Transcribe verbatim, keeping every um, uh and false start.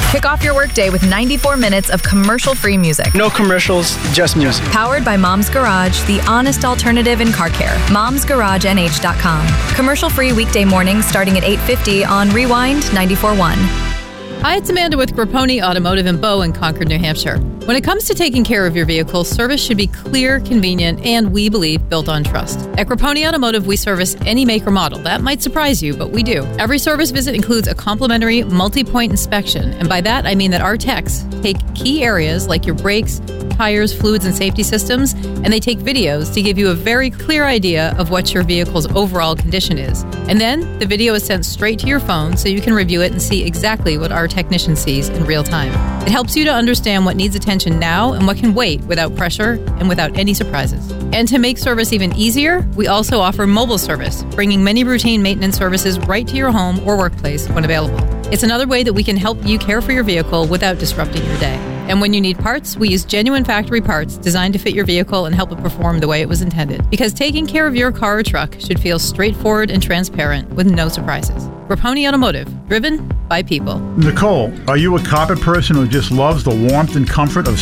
Kick off your workday with ninety-four minutes of commercial-free music. No commercials, just music. Powered by Mom's Garage, the honest alternative in car care. moms garage n h dot com. Commercial-free weekday mornings starting at eight fifty on Rewind ninety-four point one. Hi, it's Amanda with Grapponi Automotive in Bow in Concord, New Hampshire. When it comes to taking care of your vehicle, service should be clear, convenient, and we believe built on trust. At Grapponi Automotive, we service any make or model. That might surprise you, but we do. Every service visit includes a complimentary multi-point inspection, and by that I mean that our techs take key areas like your brakes, tires, fluids, and safety systems, and they take videos to give you a very clear idea of what your vehicle's overall condition is. And then the video is sent straight to your phone so you can review it and see exactly what our technician sees in real time. It helps you to understand what needs attention now and what can wait without pressure and without any surprises. And to make service even easier, we also offer mobile service, bringing many routine maintenance services right to your home or workplace when available. It's another way that we can help you care for your vehicle without disrupting your day. And when you need parts, we use genuine factory parts designed to fit your vehicle and help it perform the way it was intended. Because taking care of your car or truck should feel straightforward and transparent with no surprises. Grapponi Automotive, driven by people. Nicole, are you a carpet person who just loves the warmth and comfort of